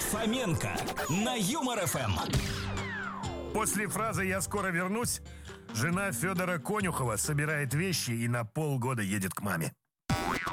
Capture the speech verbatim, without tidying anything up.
Фоменко на Юмор эф эм. После фразы «я скоро вернусь» жена Федора Конюхова собирает вещи и на полгода едет к маме.